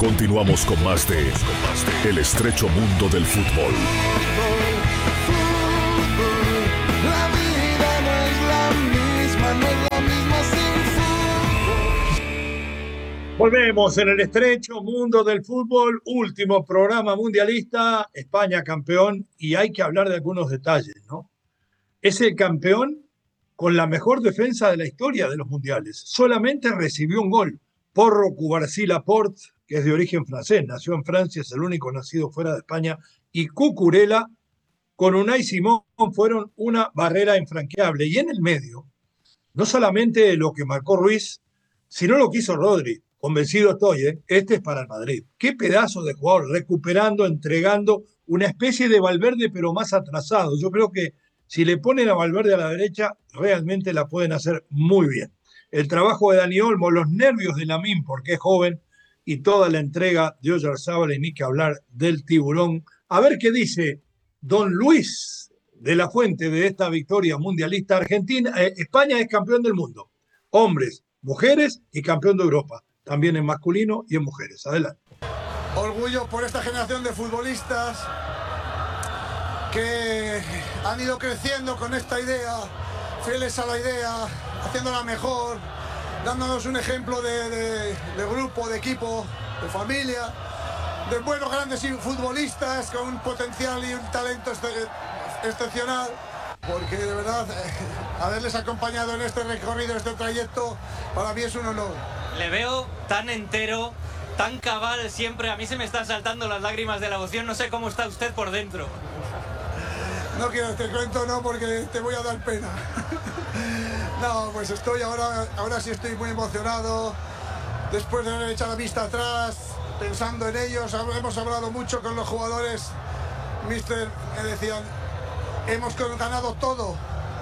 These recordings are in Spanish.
Continuamos con más de El estrecho mundo del fútbol. La vida no es la misma sin fútbol. Volvemos en el estrecho mundo del fútbol, último programa mundialista, España campeón, y hay que hablar de algunos detalles, ¿no? Es el campeón con la mejor defensa de la historia de los mundiales. Solamente recibió un gol. Porro Cubarsí Laporte, que es de origen francés, nació en Francia, es el único nacido fuera de España, y Cucurella con Unai Simón fueron una barrera infranqueable. Y en el medio, no solamente lo que marcó Ruiz, sino lo que hizo Rodri. Convencido estoy, este es para el Madrid. Qué pedazo de jugador, recuperando, entregando, una especie de Valverde, pero más atrasado. Yo creo que si le ponen a Valverde a la derecha, realmente la pueden hacer muy bien. El trabajo de Dani Olmo, los nervios de Lamine, porque es joven, y toda la entrega de Oyarzábal, y ni que hablar del tiburón. A ver qué dice don Luis de la Fuente de esta victoria mundialista argentina. España es campeón del mundo, hombres, mujeres y campeón de Europa, también en masculino y en mujeres. Adelante. Orgullo por esta generación de futbolistas que han ido creciendo con esta idea, fieles a la idea, haciéndola mejor, dándonos un ejemplo de grupo, de equipo, de familia, de buenos grandes futbolistas con un potencial y un talento excepcional, porque de verdad haberles acompañado en este recorrido, en este trayecto, para mí es un honor. Le veo tan entero, tan cabal siempre, a mí se me están saltando las lágrimas de la emoción, no sé cómo está usted por dentro. No quiero te cuento, no, porque te voy a dar pena. No, pues estoy ahora sí estoy muy emocionado, después de haber echado la vista atrás, pensando en ellos. Hemos hablado mucho con los jugadores, mister, me decían, hemos ganado todo,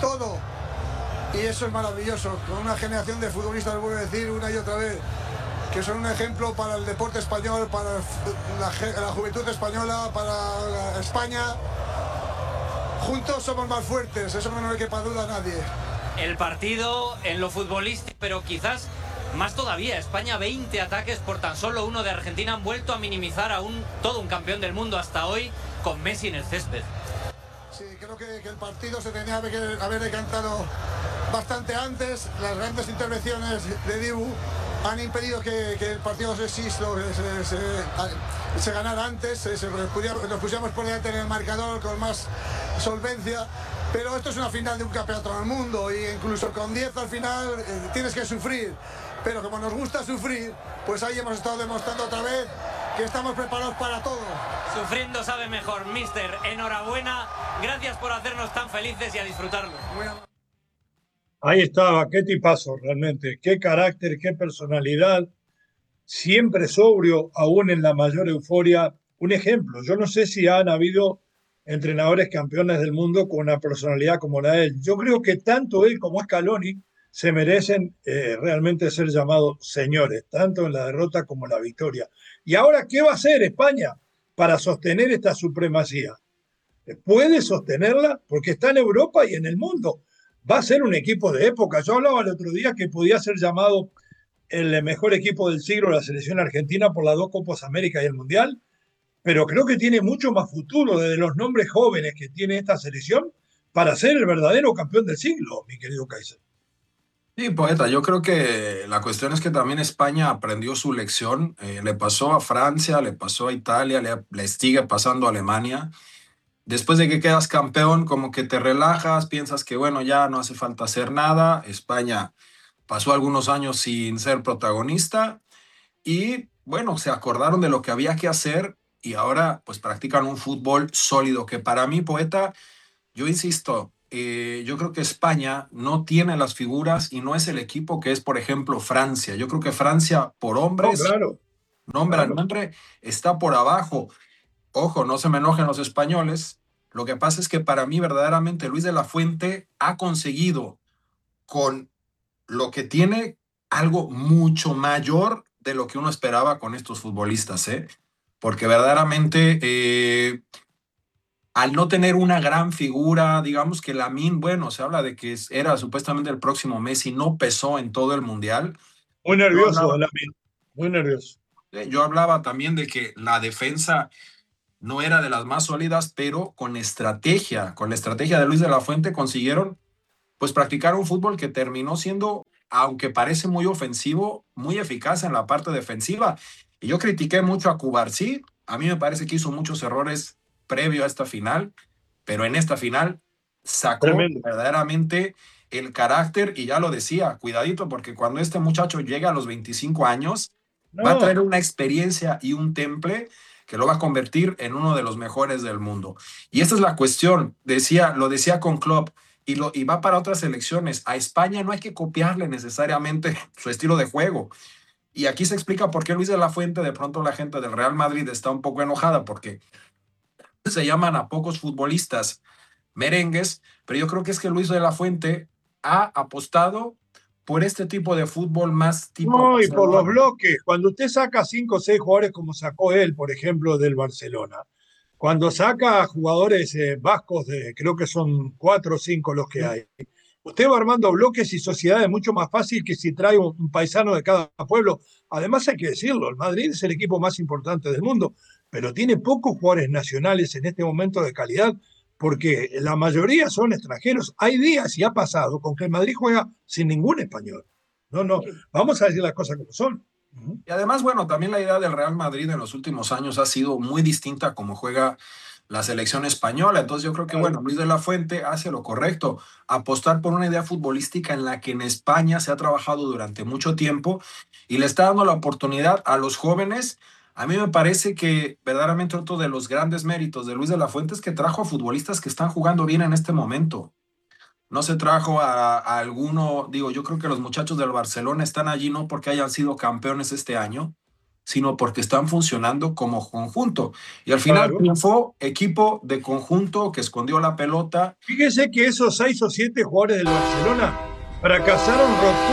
y eso es maravilloso, con una generación de futbolistas, les voy a decir una y otra vez, que son un ejemplo para el deporte español, para la juventud española, para España. Juntos somos más fuertes, eso no le quepa duda a nadie. El partido en lo futbolístico, pero quizás más todavía. España 20 ataques por tan solo uno de Argentina, han vuelto a minimizar a todo un campeón del mundo hasta hoy con Messi en el césped. Sí, creo que el partido se tenía que haber decantado bastante antes. Las grandes intervenciones de Dibu han impedido que el partido se ganara antes, nos pusiéramos por delante en el marcador con más solvencia, pero esto es una final de un campeonato del mundo, y incluso con 10 al final tienes que sufrir, pero como nos gusta sufrir, pues ahí hemos estado demostrando otra vez que estamos preparados para todo. Sufriendo sabe mejor, mister. Enhorabuena, gracias por hacernos tan felices y a disfrutarlo. Ahí estaba, qué tipazo realmente, qué carácter, qué personalidad, siempre sobrio, aún en la mayor euforia. Un ejemplo, yo no sé si han habido entrenadores campeones del mundo con una personalidad como la de él. Yo creo que tanto él como Scaloni se merecen realmente ser llamados señores, tanto en la derrota como en la victoria. ¿Y ahora qué va a hacer España para sostener esta supremacía? ¿Puede sostenerla? Porque está en Europa y en el mundo. Va a ser un equipo de época. Yo hablaba el otro día que podía ser llamado el mejor equipo del siglo, la selección argentina, por las dos Copas América y el Mundial, pero creo que tiene mucho más futuro desde los nombres jóvenes que tiene esta selección para ser el verdadero campeón del siglo, mi querido Kaiser. Sí, poeta, yo creo que la cuestión es que también España aprendió su lección, le pasó a Francia, le pasó a Italia, le sigue pasando a Alemania. Después de que quedas campeón, como que te relajas, piensas que bueno, ya no hace falta hacer nada. España pasó algunos años sin ser protagonista y bueno, se acordaron de lo que había que hacer y ahora pues practican un fútbol sólido que para mí, poeta, yo insisto, yo creo que España no tiene las figuras y no es el equipo que es, por ejemplo, Francia. Yo creo que Francia por hombres, nombre al nombre, está por abajo. Ojo, no se me enojen los españoles. Lo que pasa es que para mí verdaderamente Luis de la Fuente ha conseguido con lo que tiene algo mucho mayor de lo que uno esperaba con estos futbolistas, porque verdaderamente al no tener una gran figura, digamos que Lamine, bueno, se habla de que era supuestamente el próximo Messi, no pesó en todo el Mundial. Muy nervioso, Lamine, muy nervioso. Yo hablaba también de que la defensa no era de las más sólidas, pero con la estrategia de Luis de la Fuente consiguieron pues practicar un fútbol que terminó siendo, aunque parece muy ofensivo, muy eficaz en la parte defensiva. Y yo critiqué mucho a Cubarsí, a mí me parece que hizo muchos errores previo a esta final, pero en esta final sacó Tremendo. verdaderamente el carácter y ya lo decía, cuidadito, porque cuando este muchacho llega a los 25 años, va a No, traer una experiencia y un temple que lo va a convertir en uno de los mejores del mundo. Y esta es la cuestión, lo decía con Klopp, y va para otras selecciones. A España no hay que copiarle necesariamente su estilo de juego. Y aquí se explica por qué Luis de la Fuente, de pronto la gente del Real Madrid está un poco enojada, porque se llaman a pocos futbolistas merengues, pero yo creo que es que Luis de la Fuente ha apostado por este tipo de fútbol más tipo no, y por los Barcelona. bloques. Cuando usted saca 5 o 6 jugadores como sacó él, por ejemplo, del Barcelona, cuando saca a jugadores vascos, creo que son 4 o 5 los que hay, usted va armando bloques y sociedades mucho más fácil que si trae un paisano de cada pueblo. Además, hay que decirlo, el Madrid es el equipo más importante del mundo, pero tiene pocos jugadores nacionales en este momento de calidad, porque la mayoría son extranjeros. Hay días y ha pasado con que el Madrid juega sin ningún español. No, no, vamos a decir las cosas como son. Y además, bueno, también la idea del Real Madrid en los últimos años ha sido muy distinta a cómo juega la selección española. Entonces yo creo que, bueno, Luis de la Fuente hace lo correcto, apostar por una idea futbolística en la que en España se ha trabajado durante mucho tiempo y le está dando la oportunidad a los jóvenes. A mí me parece que verdaderamente otro de los grandes méritos de Luis de la Fuente es que trajo a futbolistas que están jugando bien en este momento. No se trajo a alguno, digo, yo creo que los muchachos del Barcelona están allí no porque hayan sido campeones este año, sino porque están funcionando como conjunto. Y al final Claro. triunfó equipo de conjunto que escondió la pelota. Fíjese que esos 6 o 7 jugadores del Barcelona fracasaron,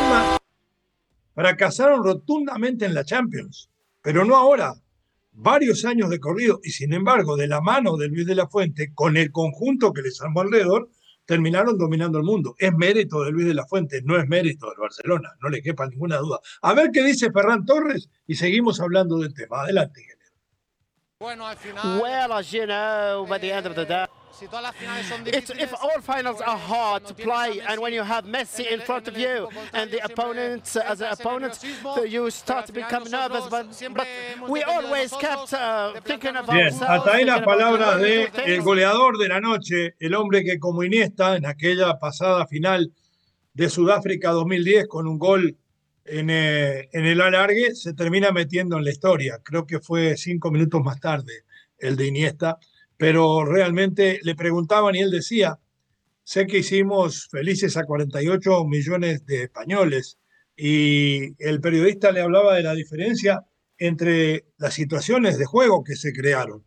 fracasaron rotundamente en la Champions, pero no ahora, varios años de corrido, y sin embargo, de la mano de Luis de la Fuente, con el conjunto que les armó alrededor, terminaron dominando el mundo. Es mérito de Luis de la Fuente, no es mérito del Barcelona, no le quepa ninguna duda. A ver qué dice Ferran Torres y seguimos hablando del tema. Adelante, ingeniero. Bueno, al final, Well, as you know, by the end of the day, si todas las finales son if difíciles, all finals are hard cuando to tienes a play, and when you have Messi Messi in front of you and the opponents as an opponent, you start to become nervous. But we always kept thinking of Bien, ourselves. hasta ahí las thinking about palabras the de wonderful el things. goleador de la noche, el hombre que como Iniesta en aquella pasada final de Sudáfrica 2010 con un gol en el alargue se termina metiendo en la historia. Creo que fue 5 minutos más tarde el de Iniesta, pero realmente le preguntaban y él decía, sé que hicimos felices a 48 millones de españoles y el periodista le hablaba de la diferencia entre las situaciones de juego que se crearon.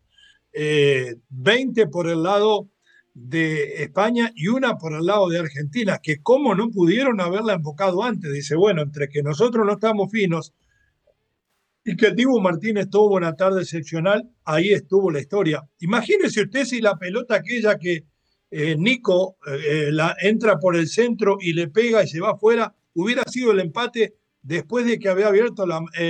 20 por el lado de España y una por el lado de Argentina, que cómo no pudieron haberla embocado antes. Dice, bueno, entre que nosotros no estamos finos y que el Dibu Martínez tuvo una tarde excepcional, ahí estuvo la historia. Imagínese usted si la pelota aquella que Nico entra por el centro y le pega y se va afuera, hubiera sido el empate después de que había abierto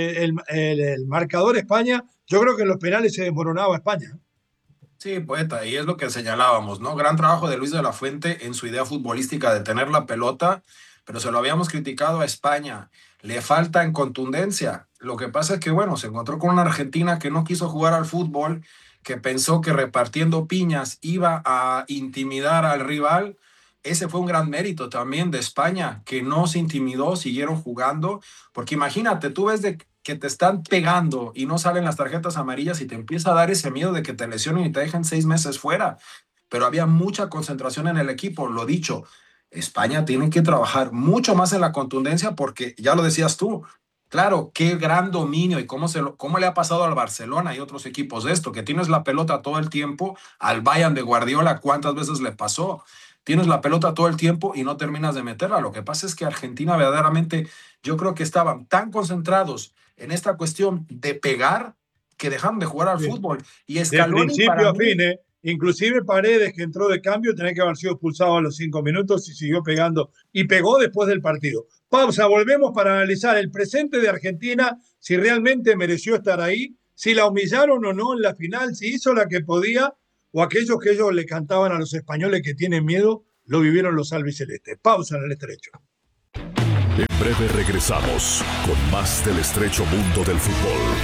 el marcador España. Yo creo que en los penales se desmoronaba España. Sí, poeta, y es lo que señalábamos, ¿no? Gran trabajo de Luis de la Fuente en su idea futbolística de tener la pelota, pero se lo habíamos criticado a España. Le falta en contundencia. Lo que pasa es que, bueno, se encontró con una Argentina que no quiso jugar al fútbol, que pensó que repartiendo piñas iba a intimidar al rival. Ese fue un gran mérito también de España, que no se intimidó, siguieron jugando, porque imagínate, tú ves que te están pegando y no salen las tarjetas amarillas y te empieza a dar ese miedo de que te lesionen y te dejen 6 meses fuera. Pero había mucha concentración en el equipo, lo dicho. España tiene que trabajar mucho más en la contundencia porque, ya lo decías tú, claro, qué gran dominio y cómo le ha pasado al Barcelona y otros equipos de esto, que tienes la pelota todo el tiempo, al Bayern de Guardiola, ¿cuántas veces le pasó? Tienes la pelota todo el tiempo y no terminas de meterla. Lo que pasa es que Argentina verdaderamente, yo creo que estaban tan concentrados en esta cuestión de pegar que dejaron de jugar al fútbol. Y De Scaloni principio para a mí, fin, inclusive Paredes, que entró de cambio, tenía que haber sido expulsado a los 5 minutos y siguió pegando. Y pegó después del partido. Pausa, volvemos para analizar el presente de Argentina si realmente mereció estar ahí, si la humillaron o no en la final, si hizo la que podía, o aquellos que ellos le cantaban a los españoles que tienen miedo, lo vivieron los albicelestes. Pausa en el estrecho. En breve regresamos con más del estrecho mundo del fútbol.